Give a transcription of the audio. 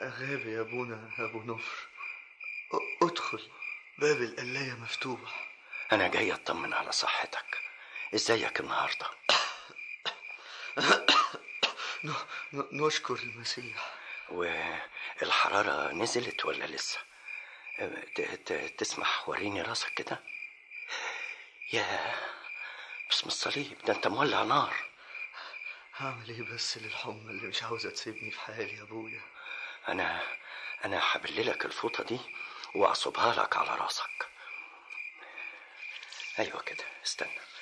غاب يا ابونا ابو نفر. ادخل، باب القلاية مفتوح. انا جاي اطمن على صحتك. ازيك النهارده؟ نشكر المسيح. والحرارة نزلت ولا لسه؟ تسمح وريني راسك كده. يا باسم الصليب، ده انت مولع نار. هعمل ايه بس للحمى اللي مش عاوزة تسيبني في حالي يا ابويا؟ انا هبللك الفوطة دي واعصبها لك على راسك. ايوه كده، استنى.